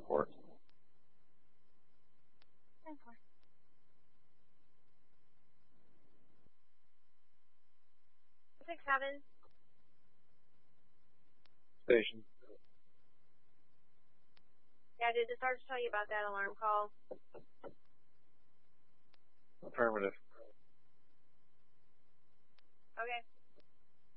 report. 10-4. 6-7. Station. Yeah, did the sergeant tell you about that alarm call? Affirmative.